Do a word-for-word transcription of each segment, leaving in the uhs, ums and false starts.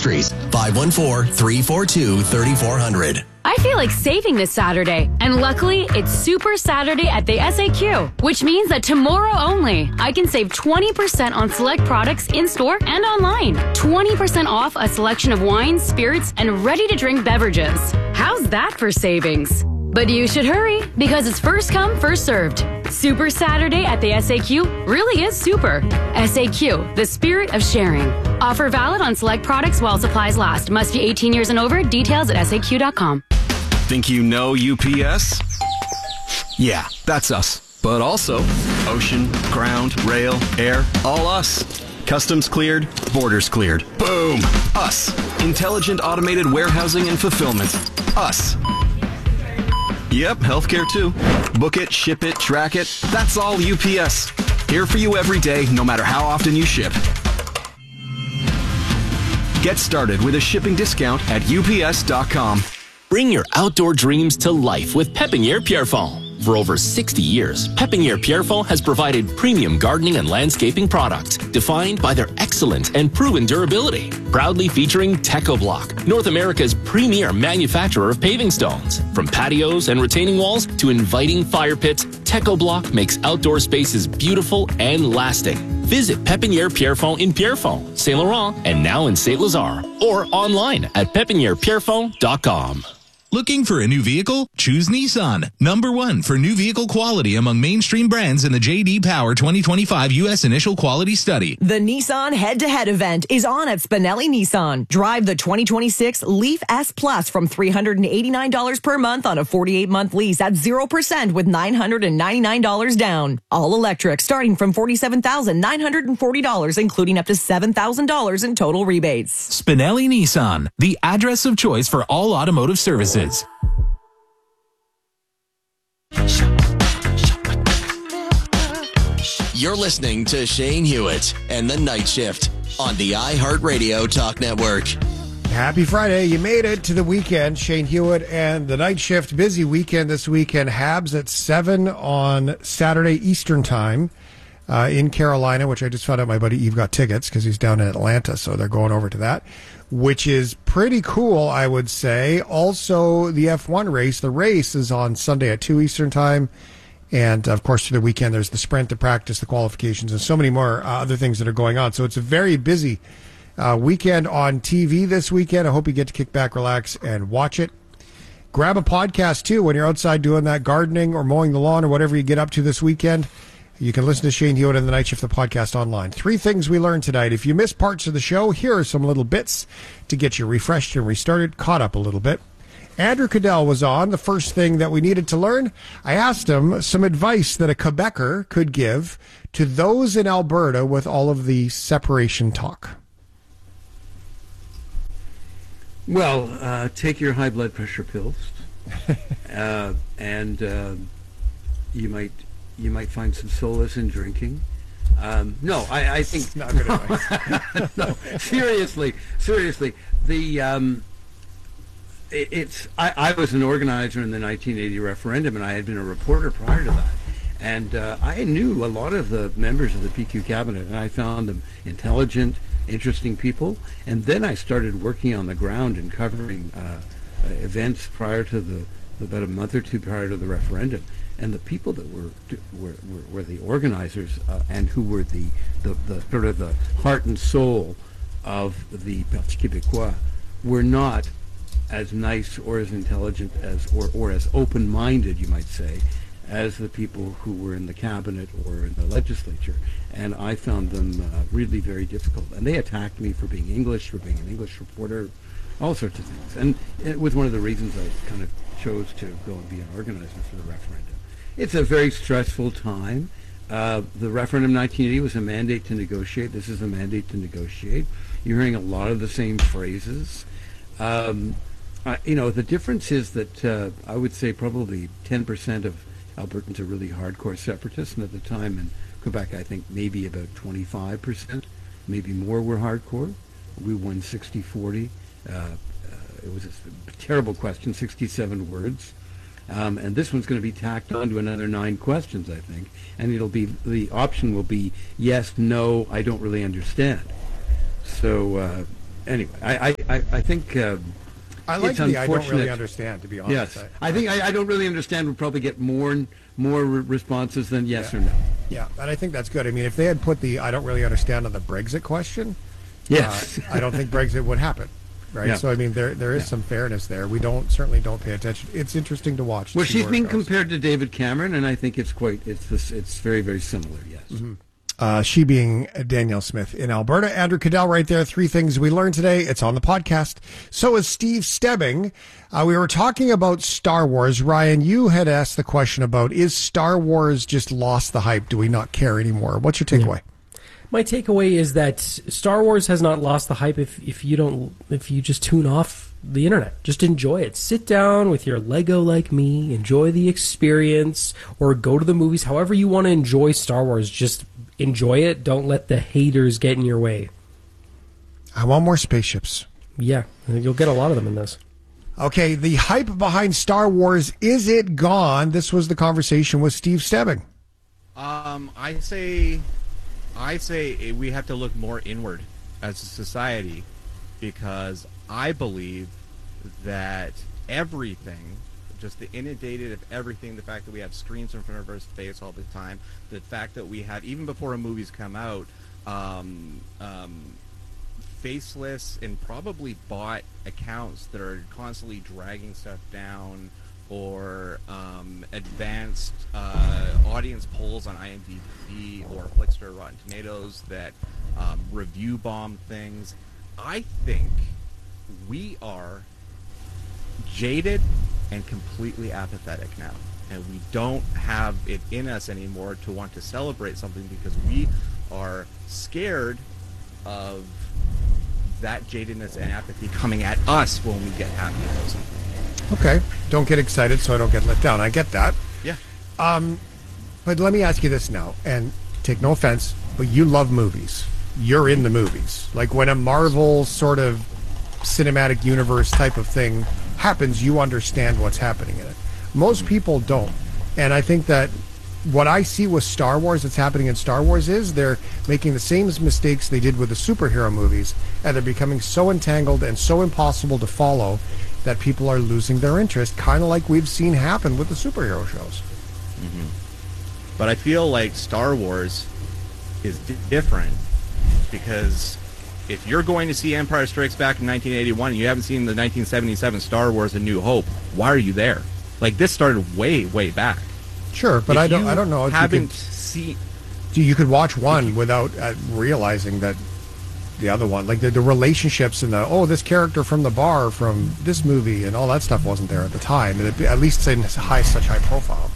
Industries. five one four, three four two, three four zero zero. I feel like saving this Saturday, and luckily, it's Super Saturday at the S A Q, which means that tomorrow only, I can save twenty percent on select products in-store and online. twenty percent off a selection of wines, spirits, and ready-to-drink beverages. How's that for savings? But you should hurry, because it's first come, first served. Super Saturday at the S A Q really is super. S A Q, the spirit of sharing. Offer valid on select products while supplies last. Must be eighteen years and over. Details at S A Q dot com. Think you know U P S? Yeah, that's us. But also ocean, ground, rail, air, all us. Customs cleared, borders cleared. Boom! Us. Intelligent automated warehousing and fulfillment. Us. Yep, healthcare too. Book it, ship it, track it. That's all U P S. Here for you every day, no matter how often you ship. Get started with a shipping discount at U P S dot com. Bring your outdoor dreams to life with Pépinière Pierrefonds. For over sixty years, Pépinière Pierrefonds has provided premium gardening and landscaping products defined by their excellent and proven durability. Proudly featuring Tecoblock, North America's premier manufacturer of paving stones. From patios and retaining walls to inviting fire pits, Tecoblock makes outdoor spaces beautiful and lasting. Visit Pépinière Pierrefonds in Pierrefonds, Saint Laurent, and now in Saint Lazare, or online at pépinière pierrefonds dot com. Looking for a new vehicle? Choose Nissan. Number one for new vehicle quality among mainstream brands in the J D Power twenty twenty-five U S Initial Quality Study. The Nissan Head-to-Head event is on at Spinelli Nissan. Drive the twenty twenty-six Leaf S Plus from three hundred eighty-nine dollars per month on a forty-eight month lease at zero percent with nine hundred ninety-nine dollars down. All electric starting from forty-seven thousand nine hundred forty dollars, including up to seven thousand dollars in total rebates. Spinelli Nissan, the address of choice for all automotive services. You're listening to Shane Hewitt and the Night Shift on the iHeartRadio Talk Network. Happy Friday. You made it to the weekend. Shane Hewitt and the Night Shift. Busy weekend this weekend. Habs at seven on Saturday Eastern Time uh, in Carolina, which I just found out my buddy Eve got tickets because he's down in Atlanta, so they're going over to that, which is pretty cool, I would say. Also, the F one race. The race is on Sunday at two Eastern Time. And, of course, through the weekend, there's the sprint, the practice, the qualifications, and so many more uh, other things that are going on. So it's a very busy uh, weekend on T V this weekend. I hope you get to kick back, relax, and watch it. Grab a podcast, too, when you're outside doing that gardening or mowing the lawn or whatever you get up to this weekend. You can listen to Shane Hewitt and the Night Shift, the podcast online. Three things we learned tonight. If you missed parts of the show, here are some little bits to get you refreshed and restarted, caught up a little bit. Andrew Cadell was on. The first thing that we needed to learn, I asked him some advice that a Quebecer could give to those in Alberta with all of the separation talk. Well, uh, take your high blood pressure pills, uh, and uh, you might you might find some solace in drinking. Um, no, I, I think not good advice. No, seriously, seriously, the. Um, It's. I, I was an organizer in the nineteen eighty referendum, and I had been a reporter prior to that. And uh, I knew a lot of the members of the P Q cabinet, and I found them intelligent, interesting people. And then I started working on the ground and covering uh, uh, events prior to the, about a month or two prior to the referendum. And the people that were were, were, were the organizers uh, and who were the, the, the sort of the heart and soul of the Parti Québécois were not as nice or as intelligent as or, or as open-minded, you might say, as the people who were in the cabinet or in the legislature. And I found them uh, really very difficult. And they attacked me for being English, for being an English reporter, all sorts of things. And it was one of the reasons I kind of chose to go and be an organizer for the referendum. It's a very stressful time. Uh, the referendum nineteen eighty was a mandate to negotiate. This is a mandate to negotiate. You're hearing a lot of the same phrases. Um, Uh, you know, the difference is that uh, I would say probably ten percent of Albertans are really hardcore separatists, and at the time in Quebec, I think maybe about twenty-five percent, maybe more, were hardcore. We won sixty forty. Uh, uh, it was a terrible question, sixty-seven words. Um, and this one's going to be tacked on to another nine questions, I think. And it'll be, the option will be yes, no, I don't really understand. So, uh, anyway, I, I, I think uh, I like it's the I don't really unfortunate. understand, to be honest. Yes, I, I think I, I don't really understand. We'll probably get more and more re- responses than yes yeah. or no. Yeah, and I think that's good. I mean, if they had put the I don't really understand on the Brexit question, yes, uh, I don't think Brexit would happen. Right. Yeah. So, I mean, there there is yeah. some fairness there. We don't certainly don't pay attention. It's interesting to watch. To well, she's being goes. compared to David Cameron, and I think it's quite, it's this, it's very, very similar, yes. Mm-hmm. Uh, she being Danielle Smith in Alberta. Andrew Cadell right there. Three things we learned today. It's on the podcast. So is Steve Stebbing. Uh, we were talking about Star Wars. Ryan, you had asked the question about, is Star Wars just lost the hype? Do we not care anymore? What's your takeaway? Yeah. My takeaway is that Star Wars has not lost the hype if, if you don't if you just tune off the internet. Just enjoy it. Sit down with your Lego like me, enjoy the experience, or go to the movies. However you want to enjoy Star Wars, just enjoy it. Don't let the haters get in your way. I want more spaceships. Yeah, you'll get a lot of them in this. Okay, the hype behind Star Wars, is it gone? This was the conversation with Steve Stebbing. Um, I say... I say we have to look more inward as a society, because I believe that everything, just the inundated of everything, the fact that we have screens in front of our face all the time, the fact that we have, even before a movie's come out, um, um, faceless and probably bought accounts that are constantly dragging stuff down, or um, advanced uh, audience polls on IMDb or Flickster or Rotten Tomatoes that um, review bomb things. I think we are jaded and completely apathetic now, and we don't have it in us anymore to want to celebrate something, because we are scared of that jadedness and apathy coming at us when we get happy about something. Okay. Don't get excited so I don't get let down. I get that. Yeah. Um, but let me ask you this now, and take no offense, but you love movies. You're in the movies. Like when a Marvel sort of cinematic universe type of thing happens, you understand what's happening in it. Most people don't. And I think that what I see with Star Wars that's happening in Star Wars is they're making the same mistakes they did with the superhero movies, and they're becoming so entangled and so impossible to follow that people are losing their interest, kind of like we've seen happen with the superhero shows. Mm-hmm. But I feel like Star Wars is di- different, because if you're going to see Empire Strikes Back in nineteen eighty-one and you haven't seen the nineteen seventy-seven Star Wars A New Hope, why are you there? Like, this started way, way back. Sure, but if I don't I don't know if haven't you could, seen... you could watch one without uh, realizing that the other one, like the, the relationships and the, oh, this character from the bar from this movie and all that stuff wasn't there at the time. It, at least in high, such high profile.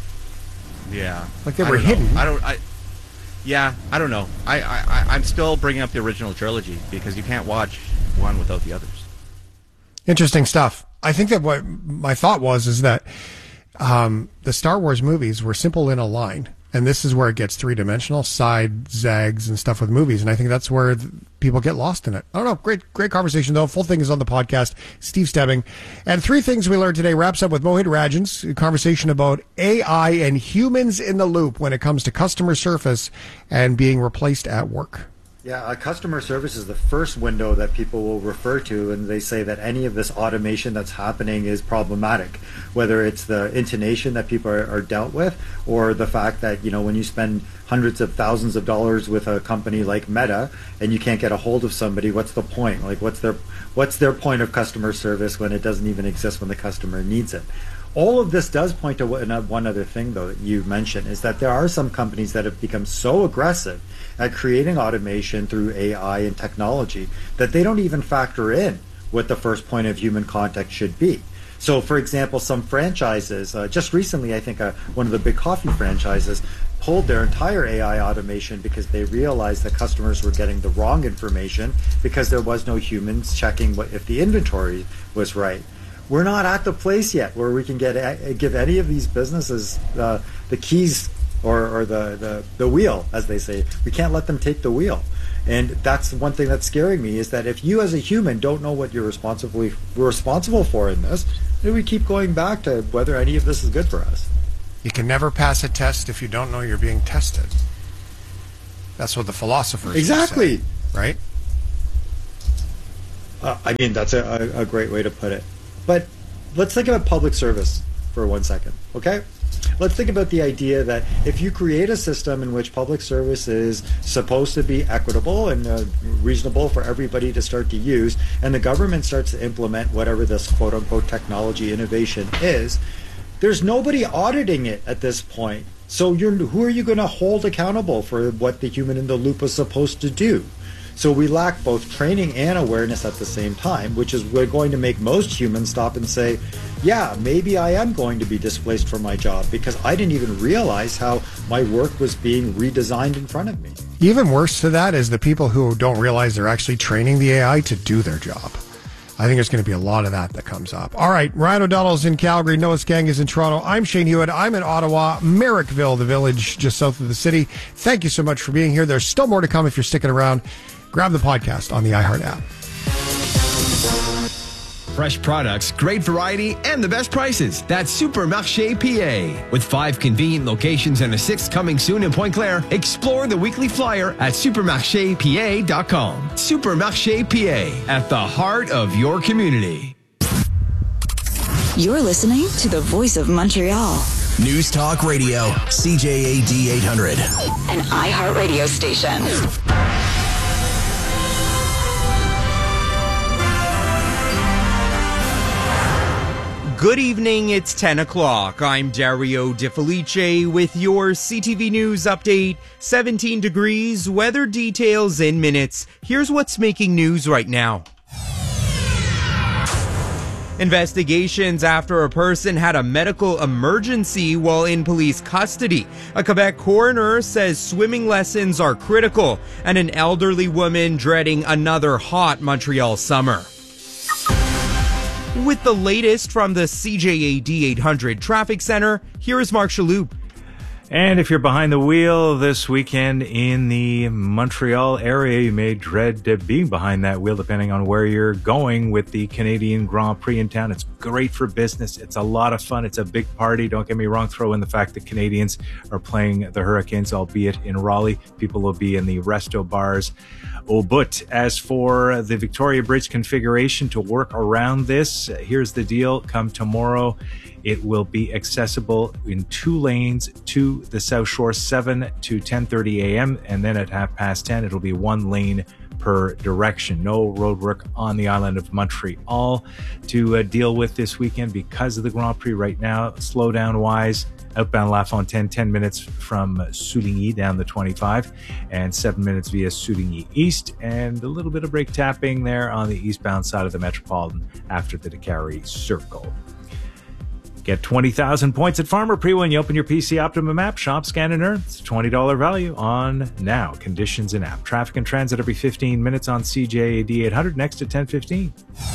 Yeah. Like they I were don't hidden. know. I don't, I, yeah, I don't know. I, I, I'm still bringing up the original trilogy, because you can't watch one without the others. Interesting stuff. I think that what my thought was is that um, the Star Wars movies were simple in a line. And this is where it gets three-dimensional, side zags and stuff with movies. And I think that's where th- people get lost in it. I don't know. Great great conversation, though. Full thing is on the podcast. Steve Stebbing. And three things we learned today wraps up with Mohit Rajan's conversation about A I and humans in the loop when it comes to customer service and being replaced at work. Yeah, uh, customer service is the first window that people will refer to, and they say that any of this automation that's happening is problematic, whether it's the intonation that people are, are dealt with, or the fact that, you know, when you spend hundreds of thousands of dollars with a company like Meta and you can't get a hold of somebody, what's the point? Like, what's their what's their point of customer service when it doesn't even exist when the customer needs it? All of this does point to one other thing, though, that you mentioned, is that there are some companies that have become so aggressive at creating automation through A I and technology that they don't even factor in what the first point of human contact should be. So, for example, some franchises, uh, just recently, I think uh, one of the big coffee franchises pulled their entire A I automation because they realized that customers were getting the wrong information because there was no humans checking what, if the inventory was right. We're not at the place yet where we can get give any of these businesses uh, the keys or, or the, the, the wheel, as they say. We can't let them take the wheel. And that's one thing that's scaring me, is that if you as a human don't know what you're responsibly responsible for in this, then we keep going back to whether any of this is good for us. You can never pass a test if you don't know you're being tested. That's what the philosophers exactly say, right? Uh, I mean, that's a, a great way to put it. But let's think about public service for one second, okay? Let's think about the idea that if you create a system in which public service is supposed to be equitable and uh, reasonable for everybody to start to use, and the government starts to implement whatever this quote-unquote technology innovation is, there's nobody auditing it at this point. So you're, who are you going to hold accountable for what the human in the loop was supposed to do? So we lack both training and awareness at the same time, which is we're going to make most humans stop and say, yeah, maybe I am going to be displaced from my job because I didn't even realize how my work was being redesigned in front of me. Even worse to that is the people who don't realize they're actually training the A I to do their job. I think there's going to be a lot of that that comes up. All right, Ryan O'Donnell's in Calgary. Noah Skang is in Toronto. I'm Shane Hewitt. I'm in Ottawa, Merrickville, the village just south of the city. Thank you so much for being here. There's still more to come if you're sticking around. Grab the podcast on the iHeart app. Fresh products, great variety, and the best prices. That's Supermarché P A. With five convenient locations and a sixth coming soon in Pointe-Claire, explore the weekly flyer at supermarché p a dot com. Supermarché P A, at the heart of your community. You're listening to the Voice of Montreal. News Talk Radio, C J A D eight hundred. An iHeart radio station. Good evening, it's ten o'clock. I'm Dario DeFelice with your C T V News update. seventeen degrees, weather details in minutes. Here's what's making news right now. Investigations after a person had a medical emergency while in police custody. A Quebec coroner says swimming lessons are critical, and an elderly woman dreading another hot Montreal summer. With the latest from the C J A D eight hundred Traffic Center, here is Mark Shalhoub. And if you're behind the wheel this weekend in the Montreal area, you may dread being behind that wheel depending on where you're going with the Canadian Grand Prix in town. It's great for business. It's a lot of fun. It's a big party. Don't get me wrong. Throw in the fact that Canadians are playing the Hurricanes, albeit in Raleigh. People will be in the resto bars. Oh, but as for the Victoria Bridge configuration to work around this, here's the deal. Come tomorrow, it will be accessible in two lanes to the South Shore, seven to ten thirty a.m. And then at half past ten, it'll be one lane per direction. No road work on the island of Montreal to uh, deal with this weekend because of the Grand Prix right now. Slowdown wise, outbound La Fontaine, ten minutes from Souligny down the twenty-five and seven minutes via Souligny East, and a little bit of brake tapping there on the eastbound side of the Metropolitan after the Décarie Circle. Get twenty thousand points at Farmer Pre when you open your P C Optimum app. Shop, scan, and earn. It's a twenty dollars value on now. Conditions in app. Traffic and transit every fifteen minutes on C J A D eight hundred next at ten fifteen.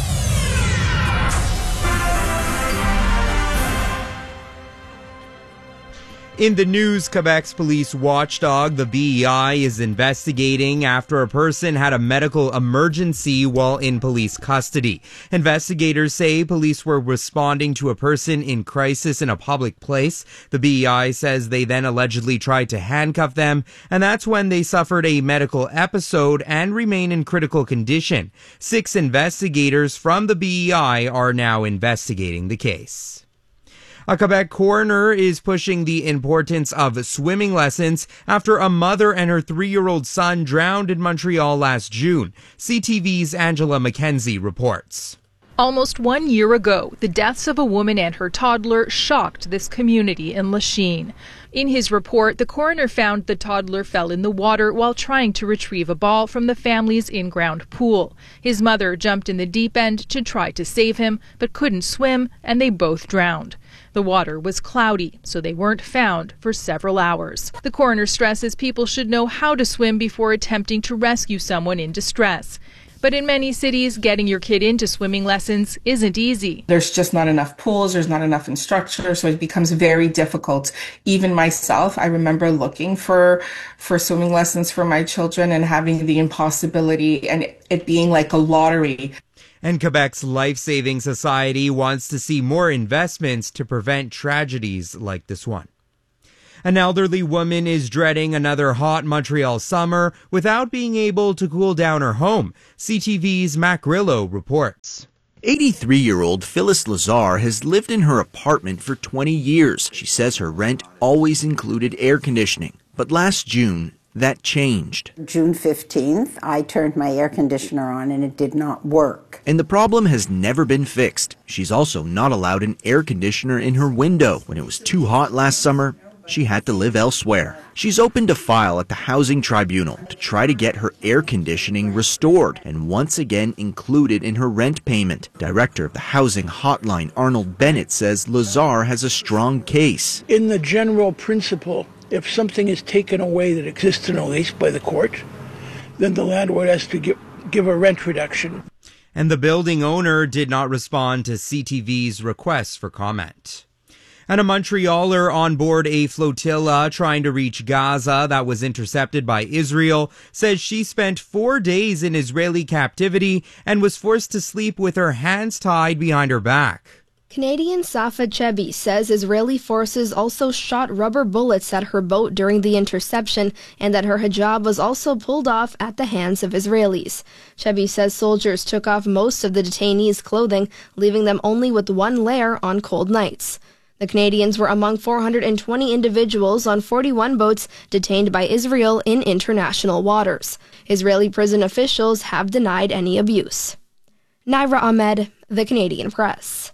In the news, Quebec's police watchdog, the B E I, is investigating after a person had a medical emergency while in police custody. Investigators say police were responding to a person in crisis in a public place. The B E I says they then allegedly tried to handcuff them, and that's when they suffered a medical episode and remain in critical condition. Six investigators from the B E I are now investigating the case. A Quebec coroner is pushing the importance of swimming lessons after a mother and her three-year-old son drowned in Montreal last June. C T V's Angela McKenzie reports. Almost one year ago, the deaths of a woman and her toddler shocked this community in Lachine. In his report, the coroner found the toddler fell in the water while trying to retrieve a ball from the family's in-ground pool. His mother jumped in the deep end to try to save him, but couldn't swim, and they both drowned. The water was cloudy, so they weren't found for several hours. The coroner stresses people should know how to swim before attempting to rescue someone in distress. But in many cities, getting your kid into swimming lessons isn't easy. There's just not enough pools, there's not enough instructors, so it becomes very difficult. Even myself, I remember looking for for swimming lessons for my children and having the impossibility and it being like a lottery. And Quebec's Life Saving Society wants to see more investments to prevent tragedies like this one. An elderly woman is dreading another hot Montreal summer without being able to cool down her home. C T V's Mac Grillo reports. eighty-three-year-old Phyllis Lazar has lived in her apartment for twenty years. She says her rent always included air conditioning. But last June, that changed. June fifteenth, I turned my air conditioner on and it did not work. And the problem has never been fixed. She's also not allowed an air conditioner in her window. When it was too hot last summer, she had to live elsewhere. She's opened a file at the Housing Tribunal to try to get her air conditioning restored and once again included in her rent payment. Director of the Housing Hotline, Arnold Bennett, says Lazar has a strong case. In the general principle, if something is taken away that exists in a lease by the court, then the landlord has to give, give a rent reduction. And the building owner did not respond to C T V's request for comment. And a Montrealer on board a flotilla trying to reach Gaza that was intercepted by Israel says she spent four days in Israeli captivity and was forced to sleep with her hands tied behind her back. Canadian Safa Chebi says Israeli forces also shot rubber bullets at her boat during the interception and that her hijab was also pulled off at the hands of Israelis. Chebi says soldiers took off most of the detainees' clothing, leaving them only with one layer on cold nights. The Canadians were among four hundred twenty individuals on forty-one boats detained by Israel in international waters. Israeli prison officials have denied any abuse. Naira Ahmed, The Canadian Press.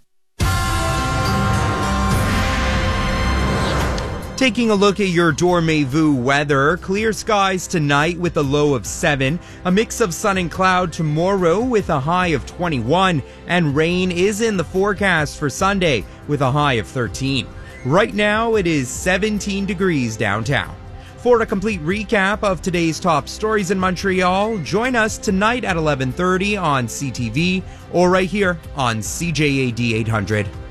Taking a look at your Dormez-vous weather, clear skies tonight with a low of seven, a mix of sun and cloud tomorrow with a high of twenty-one, and rain is in the forecast for Sunday with a high of thirteen. Right now it is seventeen degrees downtown. For a complete recap of today's top stories in Montreal, join us tonight at eleven thirty on C T V or right here on C J A D eight hundred.